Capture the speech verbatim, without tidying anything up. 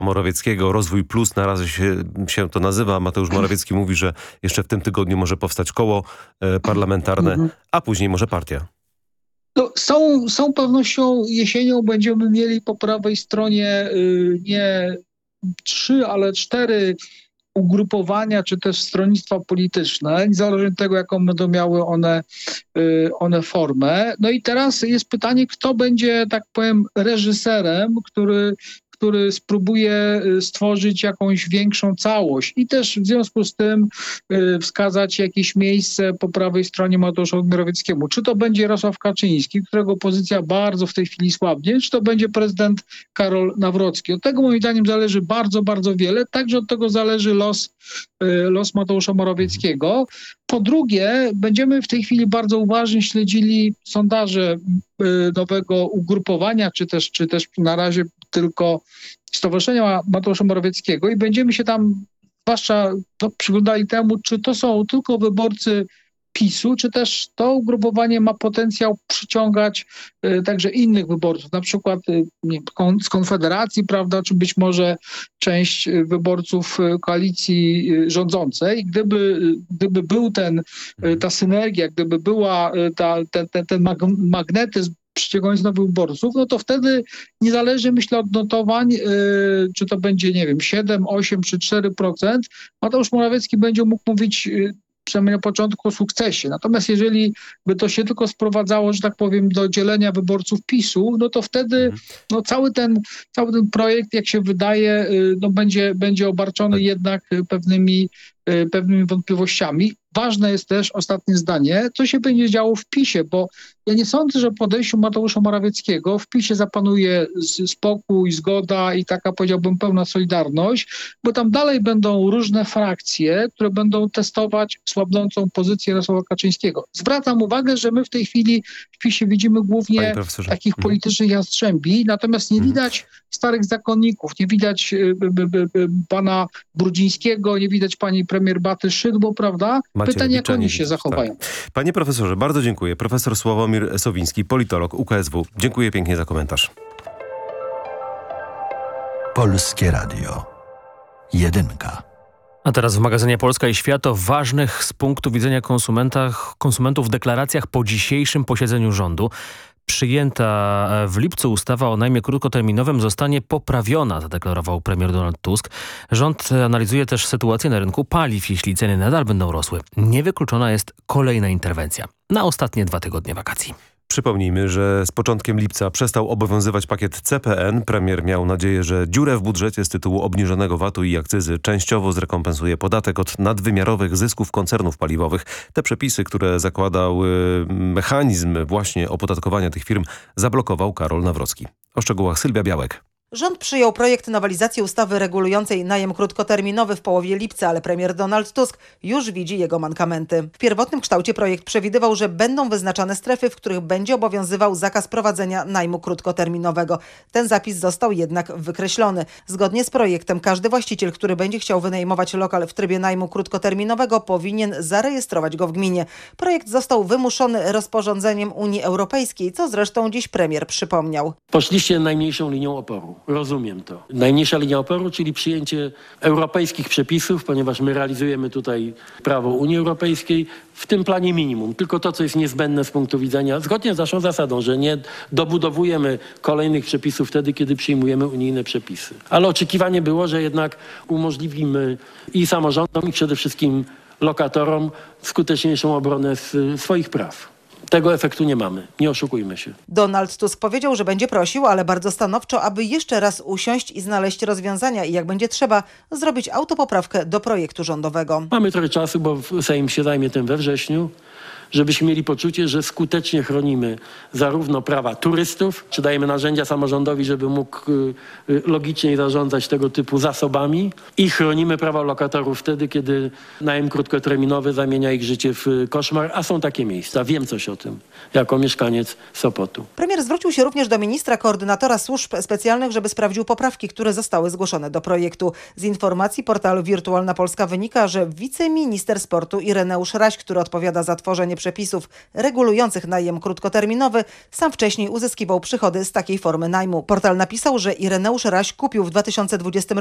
Morawieckiego. Rozwój Plus na razie się, się to nazywa. Mateusz Morawiecki mówi, że jeszcze w tym tygodniu może powstać koło e, parlamentarne, mhm. a później może partia. No, z całą, z całą pewnością jesienią będziemy mieli po prawej stronie y, nie trzy, ale cztery ugrupowania, czy też stronnictwa polityczne, niezależnie od tego, jaką będą miały one, y, one formę. No i teraz jest pytanie, kto będzie, tak powiem, reżyserem, który który spróbuje stworzyć jakąś większą całość i też w związku z tym y, wskazać jakieś miejsce po prawej stronie Mateuszowi Morawieckiemu. Czy to będzie Jarosław Kaczyński, którego pozycja bardzo w tej chwili słabnie, czy to będzie prezydent Karol Nawrocki. Od tego moim zdaniem zależy bardzo, bardzo wiele. Także od tego zależy los, y, los Mateusza Morawieckiego. Po drugie, będziemy w tej chwili bardzo uważnie śledzili sondaże y, nowego ugrupowania, czy też, czy też na razie tylko Stowarzyszenia Mateusza Morawieckiego i będziemy się tam zwłaszcza no, przyglądali temu, czy to są tylko wyborcy PiSu, czy też to ugrupowanie ma potencjał przyciągać y, także innych wyborców, na przykład y, nie, kon, z Konfederacji, prawda, czy być może część y, wyborców y, koalicji y, rządzącej. Gdyby, y, gdyby był ten, y, ta synergia, gdyby była y, ta, ten, ten, ten mag, magnetyzm przyciągając nowych wyborców, no to wtedy niezależnie myślę od notowań, yy, czy to będzie, nie wiem, siedem, osiem czy cztery procent, Mateusz Morawiecki będzie mógł mówić yy, przynajmniej na początku o sukcesie. Natomiast jeżeli by to się tylko sprowadzało, że tak powiem, do dzielenia wyborców PiSu, no to wtedy no, cały, ten, cały ten projekt, jak się wydaje, yy, no, będzie, będzie obarczony jednak pewnymi, yy, pewnymi wątpliwościami. Ważne jest też, ostatnie zdanie, co się będzie działo w PiSie, bo ja nie sądzę, że po odejściu Mateusza Morawieckiego w PiSie zapanuje spokój, zgoda i taka, powiedziałbym, pełna solidarność, bo tam dalej będą różne frakcje, które będą testować słabnącą pozycję Jarosława Kaczyńskiego. Zwracam uwagę, że my w tej chwili w PiSie widzimy głównie takich mhm. politycznych jastrzębi, natomiast nie mhm. widać starych zakonników, nie widać y, y, y, y, pana Brudzińskiego, nie widać pani premier Beaty Szydło, prawda? Macie Pytanie, jak oni się zachowają. Tak. Panie profesorze, bardzo dziękuję. Profesor Sławomir Sowiński, politolog U K S W. Dziękuję pięknie za komentarz. Polskie Radio. Jedynka. A teraz w magazynie Polska i Świat o ważnych z punktu widzenia konsumentów deklaracjach po dzisiejszym posiedzeniu rządu. Przyjęta w lipcu ustawa o najmie krótkoterminowym zostanie poprawiona, zadeklarował premier Donald Tusk. Rząd analizuje też sytuację na rynku paliw. Jeśli ceny nadal będą rosły, niewykluczona jest kolejna interwencja na ostatnie dwa tygodnie wakacji. Przypomnijmy, że z początkiem lipca przestał obowiązywać pakiet C P N. Premier miał nadzieję, że dziurę w budżecie z tytułu obniżonego vatu i akcyzy częściowo zrekompensuje podatek od nadwymiarowych zysków koncernów paliwowych. Te przepisy, które zakładał mechanizm właśnie opodatkowania tych firm, zablokował Karol Nawrocki. O szczegółach Sylwia Białek. Rząd przyjął projekt nowelizacji ustawy regulującej najem krótkoterminowy w połowie lipca, ale premier Donald Tusk już widzi jego mankamenty. W pierwotnym kształcie projekt przewidywał, że będą wyznaczane strefy, w których będzie obowiązywał zakaz prowadzenia najmu krótkoterminowego. Ten zapis został jednak wykreślony. Zgodnie z projektem każdy właściciel, który będzie chciał wynajmować lokal w trybie najmu krótkoterminowego, powinien zarejestrować go w gminie. Projekt został wymuszony rozporządzeniem Unii Europejskiej, co zresztą dziś premier przypomniał. Poszliście najmniejszą linią oporu. Rozumiem to. Najmniejsza linia oporu, czyli przyjęcie europejskich przepisów, ponieważ my realizujemy tutaj prawo Unii Europejskiej w tym planie minimum. Tylko to, co jest niezbędne z punktu widzenia, zgodnie z naszą zasadą, że nie dobudowujemy kolejnych przepisów wtedy, kiedy przyjmujemy unijne przepisy. Ale oczekiwanie było, że jednak umożliwimy i samorządom, i przede wszystkim lokatorom skuteczniejszą obronę swoich praw. Tego efektu nie mamy. Nie oszukujmy się. Donald Tusk powiedział, że będzie prosił, ale bardzo stanowczo, aby jeszcze raz usiąść i znaleźć rozwiązania i jak będzie trzeba, zrobić autopoprawkę do projektu rządowego. Mamy trochę czasu, bo Sejm się zajmie tym we wrześniu, żebyśmy mieli poczucie, że skutecznie chronimy zarówno prawa turystów, czy dajemy narzędzia samorządowi, żeby mógł logicznie zarządzać tego typu zasobami, i chronimy prawa lokatorów wtedy, kiedy najem krótkoterminowy zamienia ich życie w koszmar, a są takie miejsca. Wiem coś o tym, jako mieszkaniec Sopotu. Premier zwrócił się również do ministra koordynatora służb specjalnych, żeby sprawdził poprawki, które zostały zgłoszone do projektu. Z informacji portalu Wirtualna Polska wynika, że wiceminister sportu Ireneusz Raś, który odpowiada za tworzenie przepisów regulujących najem krótkoterminowy, sam wcześniej uzyskiwał przychody z takiej formy najmu. Portal napisał, że Ireneusz Raś kupił w dwa tysiące dwudziestym